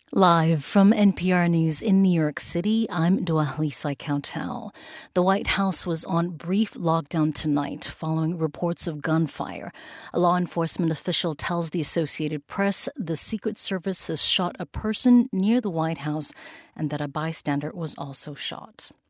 Live from NPR News in New York City, I'm Dua-Lisa Kautel. The White House was on brief lockdown tonight following reports of gunfire. A law enforcement official tells the Associated Press the Secret Service has shot a person near the White House and that a bystander was also shot.